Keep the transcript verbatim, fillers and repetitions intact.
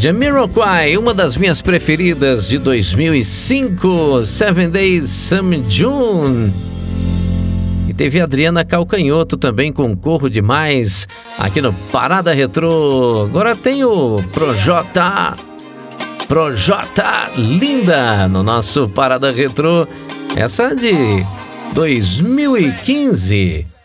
Jamiroquai, uma das minhas preferidas de dois mil e cinco, Seven Days Some June. E teve Adriana Calcanhoto também com Corro Demais aqui no Parada Retrô. Agora tem o Projota, Projota Linda no nosso Parada Retrô. Essa de dois mil e quinze.